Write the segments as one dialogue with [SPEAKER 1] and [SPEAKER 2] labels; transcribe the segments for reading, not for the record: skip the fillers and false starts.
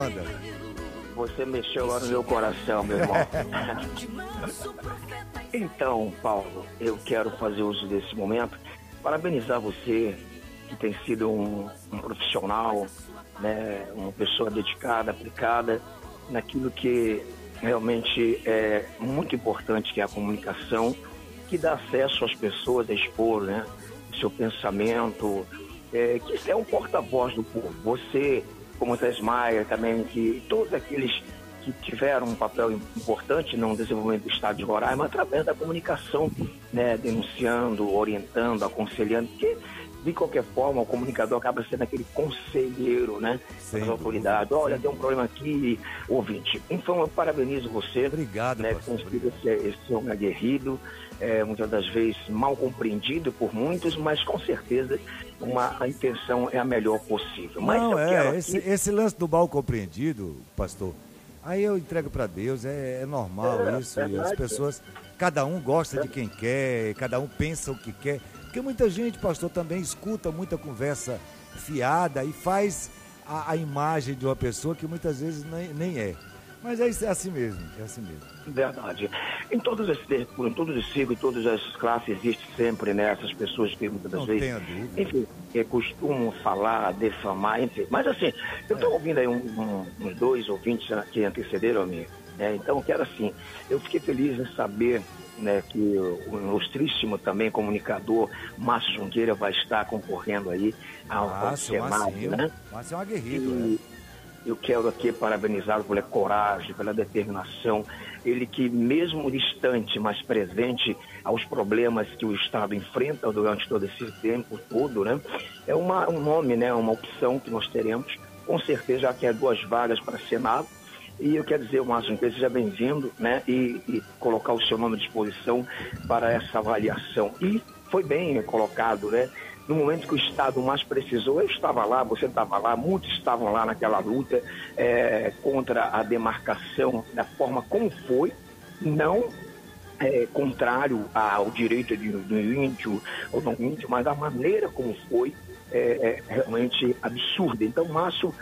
[SPEAKER 1] Manda.
[SPEAKER 2] Você mexeu lá no meu coração, meu irmão. Então, Paulo, eu quero fazer uso desse momento, parabenizar você, que tem sido um profissional, né, uma pessoa dedicada, aplicada naquilo que realmente é muito importante, que é a comunicação, que dá acesso às pessoas a expor, né, o seu pensamento, que é um porta-voz do povo. Você, como Tesmaia também, que todos aqueles que tiveram um papel importante no desenvolvimento do Estado de Roraima através da comunicação, né, denunciando, orientando, aconselhando, que de qualquer forma o comunicador acaba sendo aquele conselheiro, né, das autoridades. Olha, tem um problema aqui, ouvinte. Então eu parabenizo você.
[SPEAKER 1] Obrigado,
[SPEAKER 2] né,
[SPEAKER 1] pastor.
[SPEAKER 2] esse homem aguerrido, muitas das vezes mal compreendido por muitos, mas com certeza a intenção é a melhor possível. Mas
[SPEAKER 1] Não,
[SPEAKER 2] quero
[SPEAKER 1] esse lance do mal compreendido, pastor, aí eu entrego para Deus, é normal isso. E as pessoas, cada um gosta de quem quer, cada um pensa o que quer. Porque muita gente, pastor, também escuta muita conversa fiada e faz a imagem de uma pessoa que muitas vezes nem é. Mas é assim mesmo, é assim mesmo.
[SPEAKER 2] Verdade. Em todos os círculos, em todas as classes, existe sempre, né, essas pessoas que muitas das vezes, enfim, costumam falar, defamar, enfim. Mas assim, eu estou ouvindo aí uns dois ouvintes que antecederam a mim, né? Então eu quero assim, eu fiquei feliz em saber, né, que o ilustríssimo também comunicador Márcio Junqueira vai estar concorrendo aí ao Senado, né?
[SPEAKER 1] Márcio é um aguerrido,
[SPEAKER 2] Eu quero aqui parabenizá-lo pela coragem, pela determinação. Ele que, mesmo distante, mas presente aos problemas que o Estado enfrenta durante todo esse tempo todo, né? É um nome, né? Uma opção que nós teremos. Com certeza, já que é 2 vagas para Senado. E eu quero dizer, Márcio, que seja bem-vindo, né? E colocar o seu nome à disposição para essa avaliação. E foi bem colocado, né? No momento que o Estado mais precisou, eu estava lá, você estava lá, muitos estavam lá naquela luta contra a demarcação da forma como foi, não contrário ao direito do índio ou não índio, mas a maneira como foi realmente absurda. Então, Márcio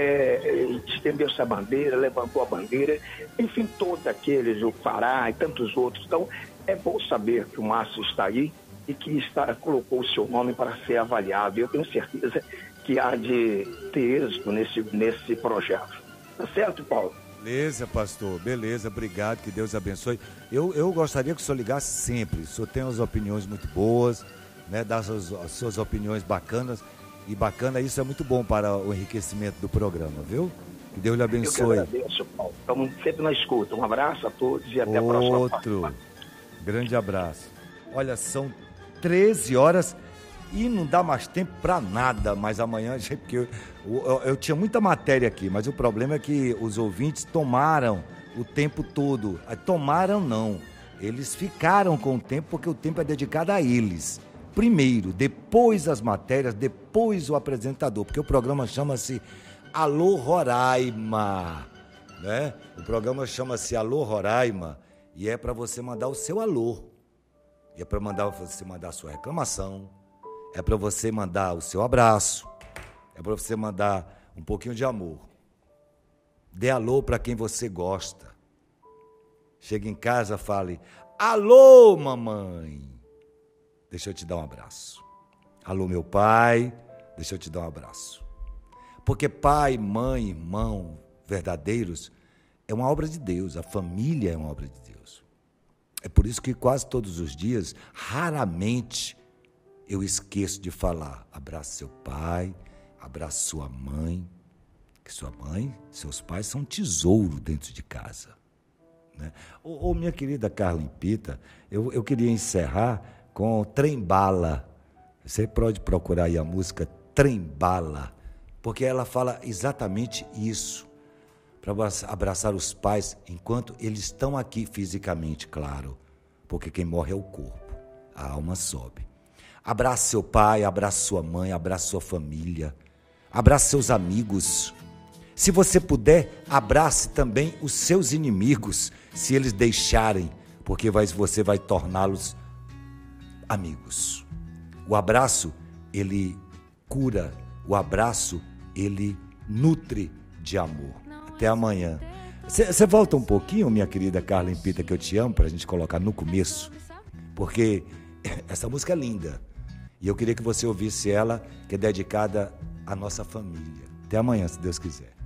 [SPEAKER 2] estendeu essa bandeira, levantou a bandeira, enfim, todos aqueles, o Pará e tantos outros. Então, é bom saber que o Márcio está aí e que colocou o seu nome para ser avaliado. Eu tenho certeza que há de ter êxito nesse projeto. Tá certo, Paulo?
[SPEAKER 1] Beleza, pastor. Beleza, obrigado, que Deus abençoe. Eu gostaria que o senhor ligasse sempre. O senhor tem umas opiniões muito boas, né? Dá as suas opiniões bacanas. E bacana, isso é muito bom para o enriquecimento do programa, viu? Que Deus lhe abençoe.
[SPEAKER 2] Eu que agradeço, Paulo. Estamos sempre na escuta. Um abraço a todos e até a próxima.
[SPEAKER 1] Outro grande abraço. Olha, são 13 horas e não dá mais tempo para nada, mas amanhã, porque eu tinha muita matéria aqui, mas o problema é que os ouvintes tomaram o tempo todo. Tomaram não, eles ficaram com o tempo porque o tempo é dedicado a eles. Primeiro, depois as matérias, depois o apresentador, porque o programa chama-se Alô Roraima, né? O programa chama-se Alô Roraima e é para você mandar o seu alô. É para você mandar a sua reclamação, é para você mandar o seu abraço, é para você mandar um pouquinho de amor. Dê alô para quem você gosta. Chega em casa, fale: alô, mamãe, deixa eu te dar um abraço. Alô, meu pai, deixa eu te dar um abraço. Porque pai, mãe, irmão verdadeiros é uma obra de Deus, a família é uma obra de Deus. É por isso que quase todos os dias, raramente, eu esqueço de falar: abraça seu pai, abraça sua mãe, que sua mãe, seus pais são um tesouro dentro de casa, né? Minha querida Carla Pita, eu queria encerrar com Trem Bala. Você pode procurar aí a música Trem Bala, porque ela fala exatamente isso. Para abraçar os pais enquanto eles estão aqui fisicamente, claro, porque quem morre é o corpo, a alma sobe. Abraça seu pai, abraça sua mãe, abraça sua família, abraça seus amigos. Se você puder, abrace também os seus inimigos, se eles deixarem, porque você vai torná-los amigos. O abraço, ele cura, o abraço, ele nutre de amor. Até amanhã. Você volta um pouquinho, minha querida Carla Pita, que eu te amo, pra gente colocar no começo, porque essa música é linda. E eu queria que você ouvisse ela, que é dedicada à nossa família. Até amanhã, se Deus quiser.